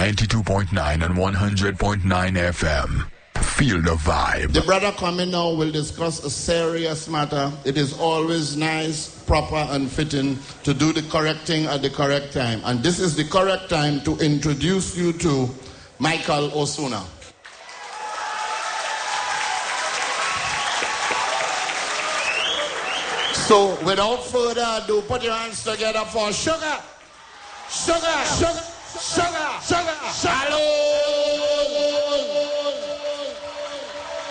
92.9 and 100.9 FM. Feel the vibe. The brother coming now will discuss a serious matter. It is always nice, proper, and fitting to do the correct thing at the correct time. And this is the correct time to introduce you to Michael Osuna. So, without further ado, put your hands together for Sugar. Sugar, Sugar, Sugar, Sugar, Sugar. Hello.